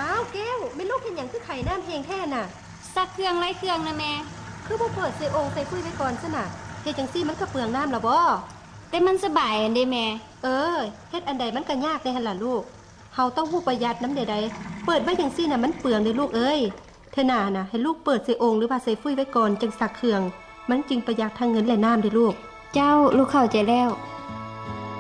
อ้าวแก้วไม่ลูกเห็นอย่างคือไข่น้ำแห้งแท้น่ะซักเครื่องไล่เครื่องนะแม่คือบ่เปิดใส่องค์ใส่คุยไว้ก่อนซะน่ะเฮ็ดจังซี่มันก็เปลืองน้ำล่ะบ่แต่มันสบายอันเด้แม่เฮ็ดอันใดมันก็ยากได้หั่นล่ะลูกเฮาต้องฮู้ประหยัดน้ำใดๆเปิดไว้จังซี่น่ะมันเปลืองเด้ลูกเอ้ยเธอหน้าน่ะให้ลูกเปิดใส่องค์หรือว่าใส่ฟุยไว้ก่อนจังซักเครื่องมันจึงประหยัดทั้งเงินและน้ำเด้ลูกเจ้าลูกเข้าใจแล้ว